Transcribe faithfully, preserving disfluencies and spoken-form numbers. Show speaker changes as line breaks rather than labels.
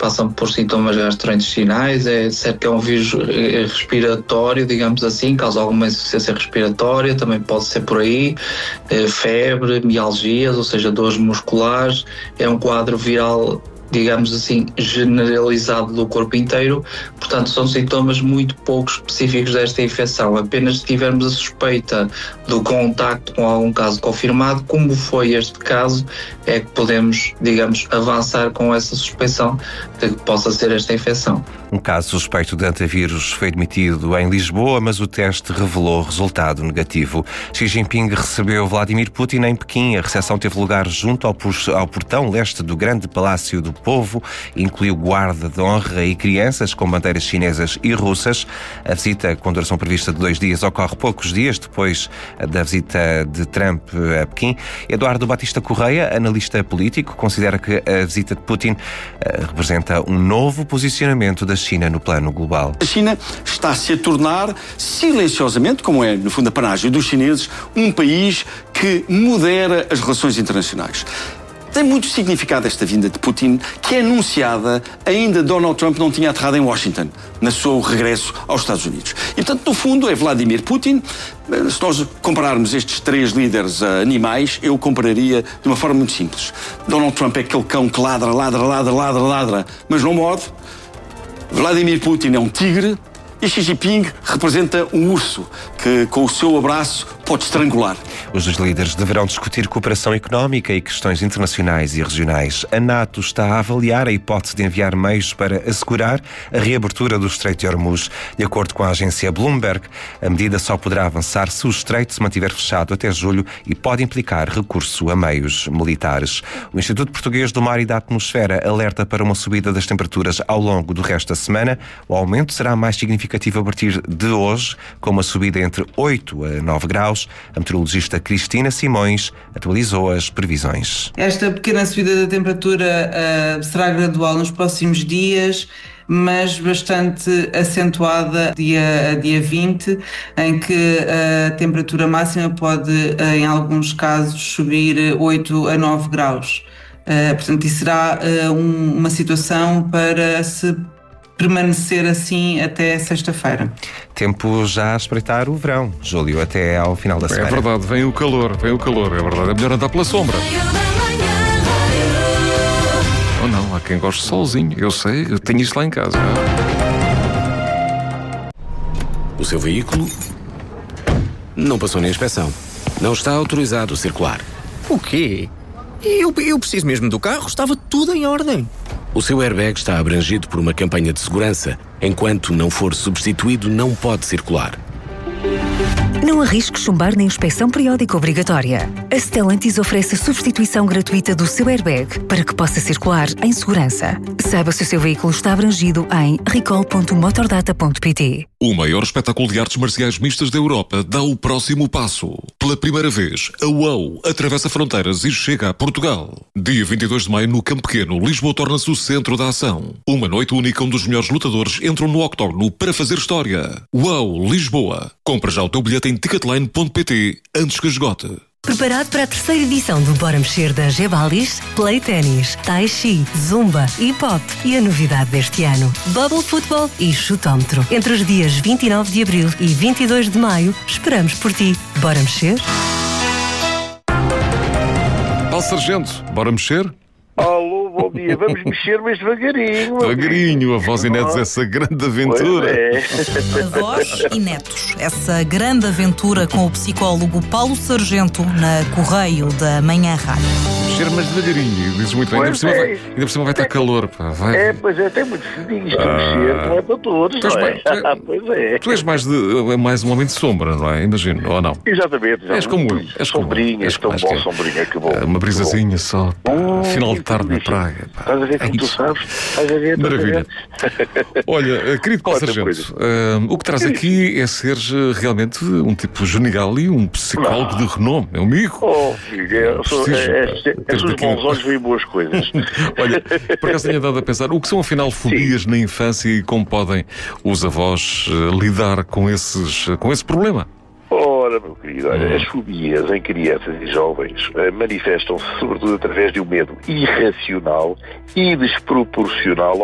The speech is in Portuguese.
passam por sintomas gastrointestinais. É certo que é um vírus respiratório, digamos assim, causa alguma insuficiência respiratória, também pode ser por aí, febre, mialgias, ou seja, dores musculares. É um quadro viral, digamos assim, generalizado do corpo inteiro, portanto são sintomas muito pouco específicos desta infecção. Apenas se tivermos a suspeita do contacto com algum caso confirmado, como foi este caso, é que podemos, digamos, avançar com essa suspeição de que possa ser esta infecção.
Um caso suspeito de antivírus foi admitido em Lisboa, mas o teste revelou resultado negativo. Xi Jinping recebeu Vladimir Putin em Pequim. A recepção teve lugar junto ao, ao portão leste do grande Palácio do Povo, incluiu guarda de honra e crianças com bandeiras chinesas e russas. A visita, com duração prevista de dois dias, ocorre poucos dias depois da visita de Trump a Pequim. Eduardo Batista Correia, analista político, considera que a visita de Putin uh, representa um novo posicionamento da China no plano global.
A China está-se a tornar, silenciosamente, como é no fundo a panagem dos chineses, um país que modera as relações internacionais. Tem muito significado esta vinda de Putin, que é anunciada ainda Donald Trump não tinha aterrado em Washington, no seu regresso aos Estados Unidos. E, portanto, no fundo, é Vladimir Putin. Se nós compararmos estes três líderes uh, animais, eu compararia de uma forma muito simples. Donald Trump é aquele cão que ladra, ladra, ladra, ladra, ladra, mas não morde. Vladimir Putin é um tigre. E Xi Jinping representa um urso que, com o seu abraço, pode estrangular.
Os dois líderes deverão discutir cooperação económica e questões internacionais e regionais. A NATO está a avaliar a hipótese de enviar meios para assegurar a reabertura do Estreito de Hormuz. De acordo com a agência Bloomberg, a medida só poderá avançar se o estreito se mantiver fechado até julho e pode implicar recurso a meios militares. O Instituto Português do Mar e da Atmosfera alerta para uma subida das temperaturas ao longo do resto da semana. O aumento será mais significativo a partir de hoje, com uma subida entre oito a nove graus. A meteorologista Cristina Simões atualizou as previsões.
Esta pequena subida da temperatura uh, será gradual nos próximos dias, mas bastante acentuada dia a dia vinte, em que a temperatura máxima pode, em alguns casos, subir oito a nove graus. Uh, portanto, isso será uh, um, uma situação para se permanecer assim até sexta-feira.
Tempo já a espreitar o verão, Júlio, até ao final da semana.
É verdade, vem o calor, vem o calor, é verdade. É melhor andar pela sombra. Ou não, há quem goste de solzinho, eu sei, eu tenho isto lá em casa.
O seu veículo não passou na inspeção. Não está autorizado a circular.
O quê? Eu, eu preciso mesmo do carro, estava tudo em ordem.
O seu airbag está abrangido por uma campanha de segurança. Enquanto não for substituído, não pode circular.
Não arrisque chumbar na inspeção periódica obrigatória. A Stellantis oferece a substituição gratuita do seu airbag para que possa circular em segurança. Saiba se o seu veículo está abrangido em recall ponto motordata ponto pt.
O maior espetáculo de artes marciais mistas da Europa dá o próximo passo. Pela primeira vez, a UOU atravessa fronteiras e chega a Portugal. Dia vinte e dois de maio, no Campo Pequeno, Lisboa torna-se o centro da ação. Uma noite única onde os melhores lutadores entram no octógono para fazer história. UOU Lisboa. Compra já o teu bilhete em ticketline ponto pt antes que esgote.
Preparado para a terceira edição do Bora Mexer da Gebalis? Play Tennis, Tai Chi, Zumba, Hip Hop e a novidade deste ano, Bubble Football e Chutómetro. Entre os dias vinte e nove de abril e vinte e dois de maio, esperamos por ti. Bora Mexer?
Paulo Sargento, bora mexer?
Alô, bom dia. Vamos mexer, mas devagarinho.
Devagarinho, Avós e Netos, essa grande aventura.
É.
Avós e Netos, essa grande aventura com o psicólogo Paulo Sargento na Correio da Manhã Rádio.
Mexer, mas devagarinho, dizes muito bem. Ainda por, cima
é.
vai, ainda por cima vai estar calor. Pá. Vai.
É, pois é, tem muito cedinho isto a mexer, não é para todos,
Tu és,
não é?
mais, tu, é,
pois é.
tu és mais, de, mais um homem de sombra, não é? Imagino, ou não?
Exatamente.
És como eu. És como
sombrinha, és tão bom, que sombrinha, que bom.
Uma brisazinha só, pá,
oh,
final de tarde na praia. Pá.
Estás a ver como
é
tu sabes? Estás a ver?
Maravilha. Olha, querido Paulo Sargento, uh, o que traz aqui é seres realmente um tipo genial e um psicólogo não. de renome, é um amigo.
Oh, filho, é, sou, é, é, é, é os bons olhos veem boas coisas.
Olha, por acaso tenho andado a pensar, o que são afinal fobias Sim. na infância e como podem os avós uh, lidar com, esses, uh, com esse problema?
Ora, meu querido, olha, as fobias em crianças e jovens uh, manifestam-se sobretudo através de um medo irracional e desproporcional